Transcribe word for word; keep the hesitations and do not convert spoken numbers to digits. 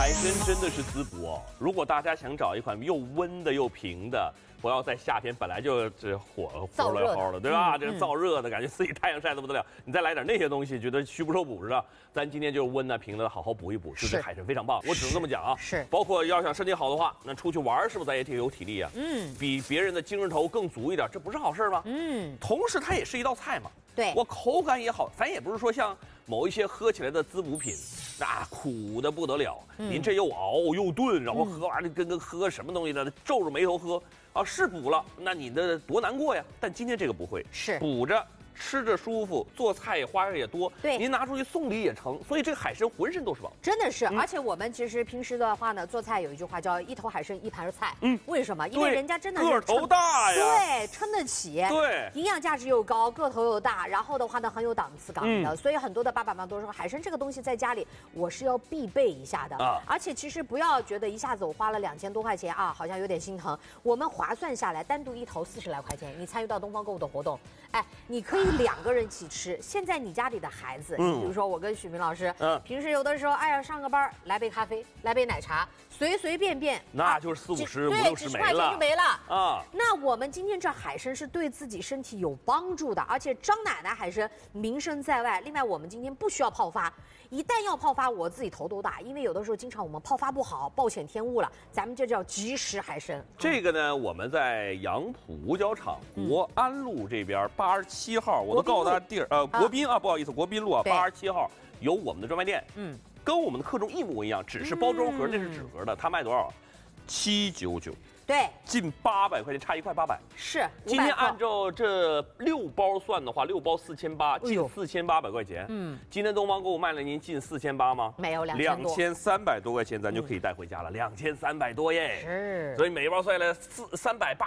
海参真的是滋补哦。如果大家想找一款又温的又平的，不要在夏天本来就这火火了齁的，对吧？这燥热的感觉，自己太阳晒得不得了，你再来点那些东西，觉得虚不受补是吧？咱今天就是温的平的，好好补一补，就是海参非常棒。我只能这么讲啊。 是。 包括要想身体好的话，那出去玩是不是咱也挺有体力啊？ 嗯。 比别人的精神头更足一点，这不是好事吗？嗯。同时，它也是一道菜嘛。 对。 我口感也好，咱也不是说像某一些喝起来的滋补品。那苦的不得了，嗯、您这又熬又炖，然后喝完了跟跟喝什么东西的，皱着眉头喝啊，是补了，那你的多难过呀！但今天这个不会， 是补着。吃着舒服，做菜也花样也多， 对， 您拿出去送礼也成，所以这个海参浑身都是宝， 真的是。嗯、而且我们其实平时的话呢，做菜有一句话叫一头海参一盘菜，嗯，为什么？因为人家真的是个头大呀， 对，撑得起， 对， 营养价值又高，个头又大，然后的话呢很有档次感的，嗯、所以很多的爸爸妈妈都说海参这个东西在家里我是要必备一下的啊。而且其实不要觉得一下子我花了两千多块钱啊，好像有点心疼。我们划算下来，单独一头四十来块钱，你参与到东方购物的活动，哎，你可以两个人一起。吃，现在你家里的孩子，嗯、比如说我跟许明老师，嗯，平时有的时候，哎呀，上个班来杯咖啡，来杯奶茶，随随便便， 那就是四五十、五六十没了， 几十块钱就没了啊。 那我们今天这海参是对自己身体有帮助的，而且张奶奶海参名声在外。另外，我们今天不需要泡发，一旦要泡发，我自己头都大，因为有的时候经常我们泡发不好，暴殄天物了。咱们这叫即食海参。 这个呢，我们在杨浦五角场国安路这边八十七号，我都告诉大家地儿。呃，国宾啊，不好意思，国宾路啊，八十七号有我们的专卖店，嗯，跟我们的克重一模一样，只是包装盒那是纸盒的，它卖多少？七九九。 对， 近八百块钱，差一块八百。 是， 今天按照这六包算的话，六包四千八，近四千八百块钱。嗯，今天东方购物卖了您近四千八吗？ 没有，两两千三百多块钱，咱就可以带回家了，两千三百多耶。 是， 所以每一包算下来四三百八。